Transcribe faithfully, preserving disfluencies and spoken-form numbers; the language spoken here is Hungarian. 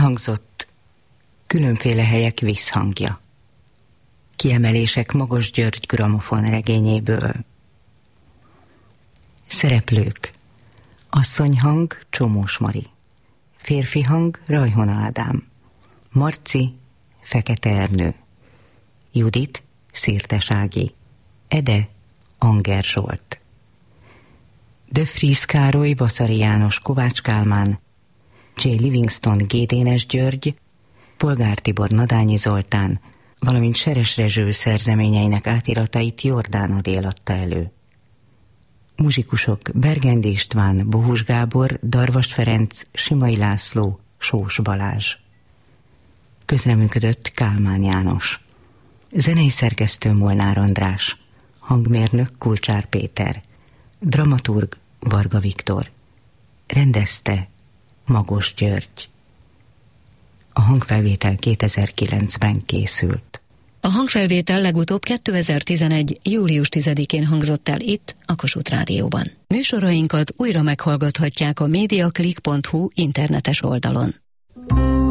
Elhangzott különféle helyek visszhangja. Kiemelések Magos György gramofon regényéből. Szereplők: asszonyhang Csomós Mari, férfi hang Rajhon Ádám, Marci Fekete Ernő, Judit Szirtes Ági, Ede Anger Zsolt, De Vries Károly Vaszary János Kovács Kálmán, J. Livingston Gédénes György, Polgár Tibor Nadányi Zoltán, valamint Seres Rezső szerzeményeinek átiratait Jordán Adél adta elő. Muzsikusok: Bergendi István, Bohus Gábor, Darvas Ferenc, Simai László, Sós Balázs. Közreműködött Kálmán János. Zenei szerkesztő Molnár András, hangmérnök Kulcsár Péter, dramaturg Varga Viktor, rendezte Magos György. A hangfelvétel kétezer-kilencben készült. A hangfelvétel legutóbb kétezer-tizenegy. július tizedikén hangzott el itt, a Kossuth Rádióban. Műsorainkat újra meghallgathatják a mediaclick pont hu internetes oldalon.